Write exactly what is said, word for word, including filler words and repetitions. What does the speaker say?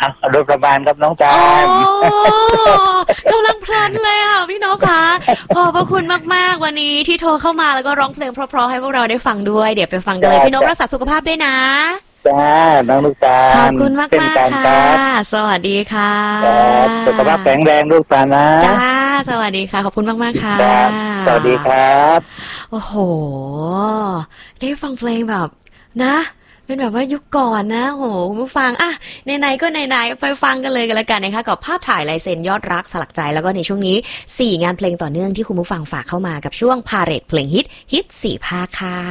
อ่ะโดยประมาณครับน้องจาโอ้นกำลังเพลินเลยค่ะพี่นกคะขอบพระคุณมากๆวันนี้ที่โทรเข้ามาแล้วก็ร้องเพลงเพราะๆให้พวกเราได้ฟังด้วยเดี๋ยวไปฟังกันเลยพี่นกรักษาสุขภาพด้วยนะจ้าน้องลูกตาลขอบคุณมากมากค่ะสวัสดีค่ะสุขภาพแข็งแรงลูกตาลนะจ้าสวัสดีค่ะขอบคุณมากมากค่ะสวัสดีครับโอ้โหได้ฟังเพลงแบบนะเป็นแบบว่ายุคก่อนนะโหคุณผู้ฟังอ่ะไหนๆก็ไหนๆไปฟังกันเลยกันแล้วกันนะคะกับภาพถ่ายลายเซ็นยอดรักสลักใจแล้วก็ในช่วงนี้สี่งานเพลงต่อเนื่องที่คุณผู้ฟังฝากเข้ามากับช่วงพาเหรดเพลงฮิตฮิตสี่ภาคค่ะ